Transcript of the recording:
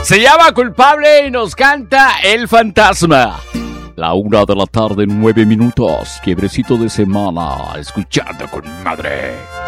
Se llama Culpable y nos canta El Fantasma. La 1:00 p.m, 9 minutos. Quiebrecito de semana. Escuchando con madre.